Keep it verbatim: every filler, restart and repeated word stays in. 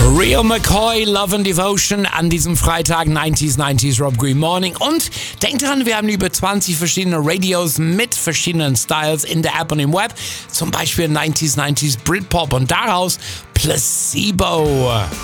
Real McCoy, Love and Devotion an diesem Freitag, neunziger neunzig Rob Green Morning. Und denkt dran, wir haben über zwanzig verschiedene Radios mit verschiedenen Styles in der App und im Web. Zum Beispiel neunziger neunzig Britpop und daraus Placebo.